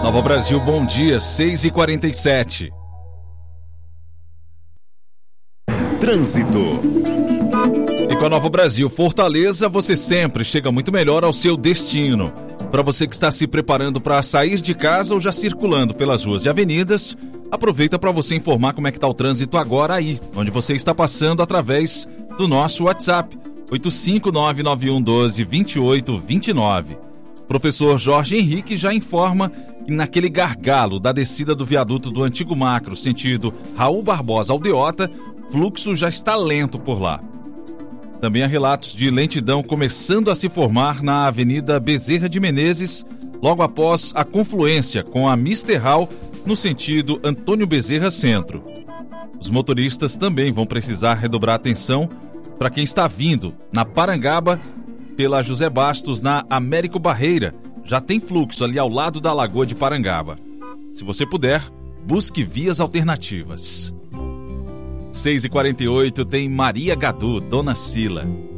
Nova Brasil, bom dia, 6h47. Trânsito. E com a Nova Brasil Fortaleza, você sempre chega muito melhor ao seu destino. Para você que está se preparando para sair de casa ou já circulando pelas ruas e avenidas, aproveita para você informar como é que está o trânsito agora aí, onde você está passando através do nosso WhatsApp, 85991122829. Professor Jorge Henrique já informa que naquele gargalo da descida do viaduto do Antigo Macro, sentido Raul Barbosa Aldeota, fluxo já está lento por lá. Também há relatos de lentidão começando a se formar na Avenida Bezerra de Menezes, logo após a confluência com a Misterral, no sentido Antônio Bezerra Centro. Os motoristas também vão precisar redobrar atenção para quem está vindo na Parangaba, pela José Bastos, na Américo Barreira. Já tem fluxo ali ao lado da Lagoa de Parangaba. Se você puder, busque vias alternativas. 6h48 tem Maria Gadu, Dona Sila.